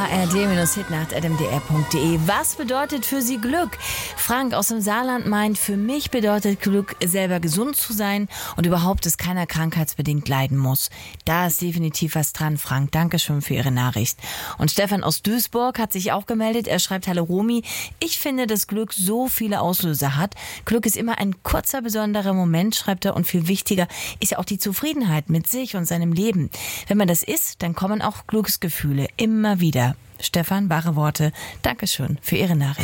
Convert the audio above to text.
ard-hitnacht@mdr.de. Was bedeutet für Sie Glück? Frank aus dem Saarland meint, für mich bedeutet Glück, selber gesund zu sein und überhaupt, dass keiner krankheitsbedingt leiden muss. Da ist definitiv was dran, Frank. Dankeschön für Ihre Nachricht. Und Stefan aus Duisburg hat sich auch gemeldet. Er schreibt: Hallo Romy, ich finde, dass Glück so viele Auslöser hat. Glück ist immer ein kurzer, besonderer Moment, schreibt er, und viel wichtiger ist ja auch die Zufriedenheit mit sich und seinem Leben. Wenn man das ist, dann kommen auch Glücksgefühle immer wieder. Stefan, wahre Worte. Dankeschön für Ihre Nachricht.